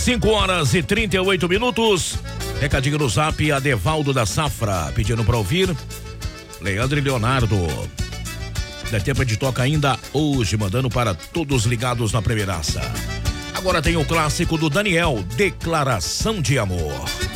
5h38. Recadinho no Zap, Adevaldo da Safra, pedindo pra ouvir Leandro e Leonardo. Dá tempo de toca ainda hoje, mandando para todos ligados na primeiraça. Agora tem o clássico do Daniel, Declaração de Amor.